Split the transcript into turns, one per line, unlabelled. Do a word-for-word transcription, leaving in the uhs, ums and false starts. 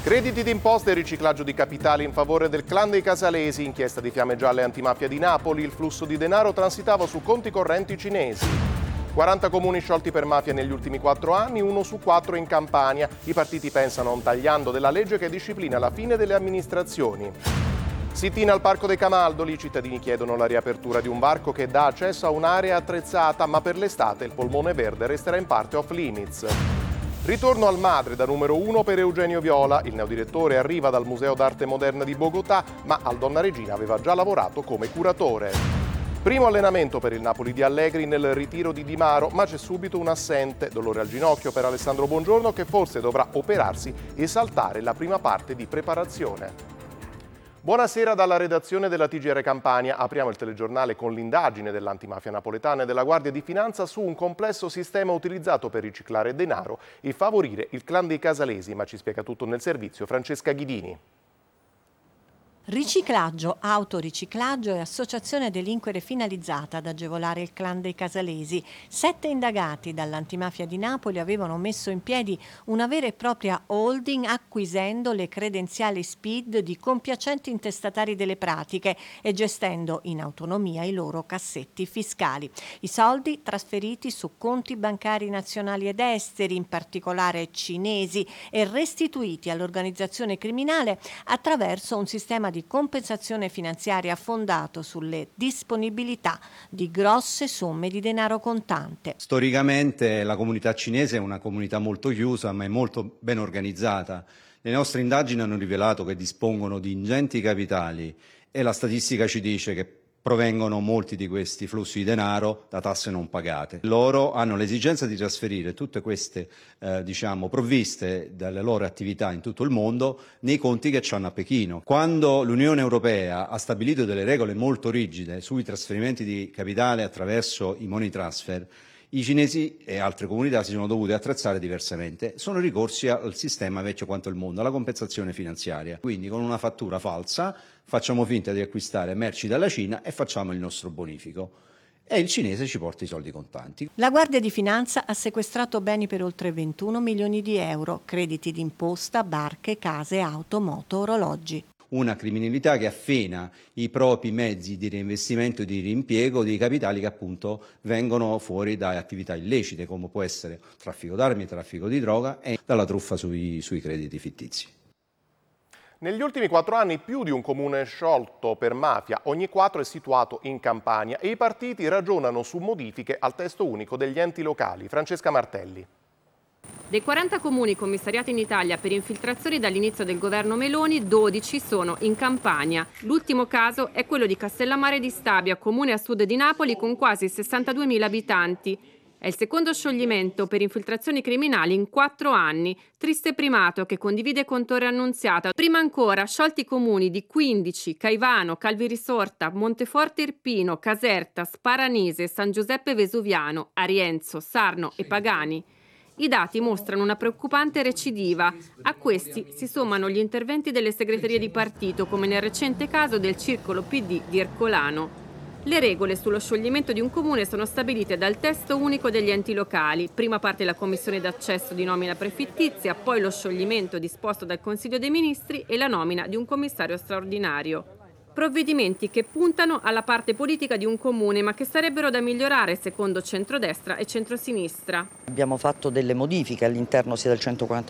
Crediti d'imposta e riciclaggio di capitali in favore del clan dei Casalesi, inchiesta di Fiamme Gialle antimafia di Napoli, il flusso di denaro transitava su conti correnti cinesi. quaranta comuni sciolti per mafia negli ultimi quattro anni, uno su quattro in Campania. I partiti pensano a un tagliando della legge che disciplina la fine delle amministrazioni. Sit-in al Parco dei Camaldoli, i cittadini chiedono la riapertura di un varco che dà accesso a un'area attrezzata, ma per l'estate il polmone verde resterà in parte off limits. Ritorno al Madre da numero uno per Eugenio Viola. Il neodirettore arriva dal Museo d'Arte Moderna di Bogotà, ma al Donna Regina aveva già lavorato come curatore. Primo allenamento per il Napoli di Allegri nel ritiro di Di Maro, ma c'è subito un assente. Dolore al ginocchio per Alessandro Buongiorno che forse dovrà operarsi e saltare la prima parte di preparazione. Buonasera dalla redazione della T G R Campania. Apriamo il telegiornale con l'indagine dell'antimafia napoletana e della Guardia di Finanza su un complesso sistema utilizzato per riciclare denaro e favorire il clan dei Casalesi, ma ci spiega tutto nel servizio Francesca Ghidini.
Riciclaggio, autoriciclaggio e associazione a delinquere finalizzata ad agevolare il clan dei Casalesi. Sette indagati dall'antimafia di Napoli avevano messo in piedi una vera e propria holding acquisendo le credenziali S P I D di compiacenti intestatari delle pratiche e gestendo in autonomia i loro cassetti fiscali. I soldi trasferiti su conti bancari nazionali ed esteri, in particolare cinesi, e restituiti all'organizzazione criminale attraverso un sistema di di compensazione finanziaria fondato sulle disponibilità di grosse somme di denaro contante.
Storicamente la comunità cinese è una comunità molto chiusa ma è molto ben organizzata. Le nostre indagini hanno rivelato che dispongono di ingenti capitali e la statistica ci dice che provengono molti di questi flussi di denaro da tasse non pagate. Loro hanno l'esigenza di trasferire tutte queste eh, diciamo, provviste dalle loro attività in tutto il mondo nei conti che hanno a Pechino. Quando l'Unione Europea ha stabilito delle regole molto rigide sui trasferimenti di capitale attraverso i money transfer, i cinesi e altre comunità si sono dovute attrezzare diversamente. Sono ricorsi al sistema vecchio quanto il mondo, alla compensazione finanziaria. Quindi con una fattura falsa facciamo finta di acquistare merci dalla Cina e facciamo il nostro bonifico. E il cinese ci porta i soldi contanti.
La Guardia di Finanza ha sequestrato beni per oltre ventuno milioni di euro, crediti d'imposta, barche, case, auto, moto, orologi.
Una criminalità che affena i propri mezzi di reinvestimento e di riimpiego dei capitali che appunto vengono fuori da attività illecite, come può essere traffico d'armi, traffico di droga e dalla truffa sui, sui crediti fittizi.
Negli ultimi quattro anni più di un comune sciolto per mafia ogni quattro è situato in Campania e i partiti ragionano su modifiche al testo unico degli enti locali. Francesca Martelli.
Dei quaranta comuni commissariati in Italia per infiltrazioni dall'inizio del governo Meloni, dodici sono in Campania. L'ultimo caso è quello di Castellammare di Stabia, comune a sud di Napoli con quasi sessantaduemila abitanti. È il secondo scioglimento per infiltrazioni criminali in quattro anni. Triste primato che condivide con Torre Annunziata. Prima ancora, sciolti i comuni di Quindici, Caivano, Calvi Risorta, Monteforte Irpino, Caserta, Sparanese, San Giuseppe Vesuviano, Arienzo, Sarno e Pagani. I dati mostrano una preoccupante recidiva. A questi si sommano gli interventi delle segreterie di partito, come nel recente caso del circolo P D di Ercolano. Le regole sullo scioglimento di un comune sono stabilite dal testo unico degli enti locali. Prima parte la commissione d'accesso di nomina prefittizia, poi lo scioglimento disposto dal Consiglio dei Ministri e la nomina di un commissario straordinario. Provvedimenti che puntano alla parte politica di un comune, ma che sarebbero da migliorare secondo centrodestra e centrosinistra.
Abbiamo fatto delle modifiche all'interno sia del centoquaranta